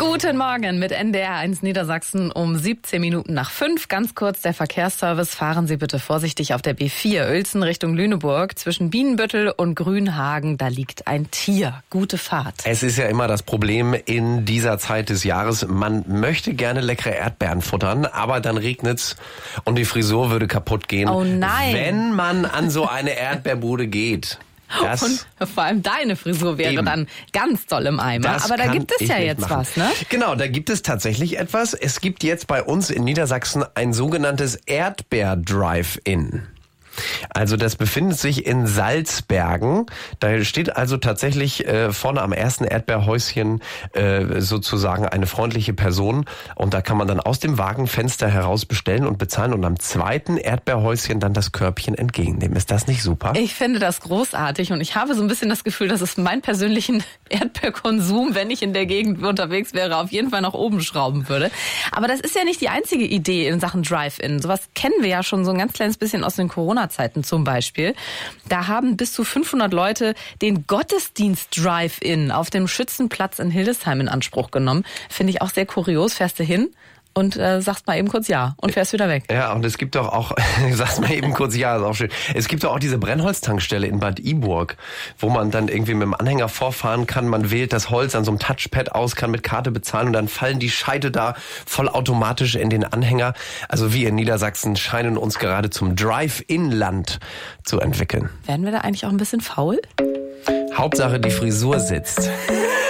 Guten Morgen mit NDR1 Niedersachsen um 17 Minuten nach 5. Ganz kurz der Verkehrsservice. Fahren Sie bitte vorsichtig auf der B4 Uelzen Richtung Lüneburg. Zwischen Bienenbüttel und Grünhagen, da liegt ein Tier. Gute Fahrt. Es ist ja immer das Problem in dieser Zeit des Jahres. Man möchte gerne leckere Erdbeeren futtern, aber dann regnet's und die Frisur würde kaputt gehen. Oh nein. Wenn man an so eine Erdbeerbude geht. Und vor allem deine Frisur wäre dann ganz doll im Eimer. Aber da gibt es ja jetzt was, ne? Genau, da gibt es tatsächlich etwas. Es gibt jetzt bei uns in Niedersachsen ein sogenanntes Erdbeer-Drive-In. Also das befindet sich in Salzbergen. Da steht also tatsächlich vorne am ersten Erdbeerhäuschen sozusagen eine freundliche Person. Und da kann man dann aus dem Wagenfenster heraus bestellen und bezahlen und am zweiten Erdbeerhäuschen dann das Körbchen entgegennehmen. Ist das nicht super? Ich finde das großartig und ich habe so ein bisschen das Gefühl, dass es meinen persönlichen Erdbeerkonsum, wenn ich in der Gegend unterwegs wäre, auf jeden Fall nach oben schrauben würde. Aber das ist ja nicht die einzige Idee in Sachen Drive-In. Sowas kennen wir ja schon so ein ganz kleines bisschen aus den Corona-Zeiten zum Beispiel. Da haben bis zu 500 Leute den Gottesdienst Drive-In auf dem Schützenplatz in Hildesheim in Anspruch genommen. Finde ich auch sehr kurios. Fährst du hin und sagst mal eben kurz ja und fährst wieder weg. Ja, und es gibt doch auch, sagst mal eben kurz ja, ist auch schön. Es gibt doch auch diese Brennholztankstelle in Bad Iburg, wo man dann irgendwie mit dem Anhänger vorfahren kann. Man wählt das Holz an so einem Touchpad aus, kann mit Karte bezahlen und dann fallen die Scheite da vollautomatisch in den Anhänger. Also wir in Niedersachsen scheinen uns gerade zum Drive-In-Land zu entwickeln. Werden wir da eigentlich auch ein bisschen faul? Hauptsache die Frisur sitzt.